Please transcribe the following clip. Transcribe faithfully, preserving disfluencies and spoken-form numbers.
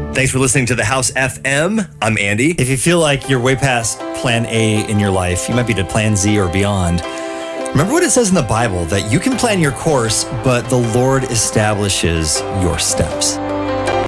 Thanks for listening to The House F M. I'm Andy. If you feel like you're way past plan A in your life, you might be to plan Z or beyond. Remember what it says in the Bible, that you can plan your course, but the Lord establishes your steps.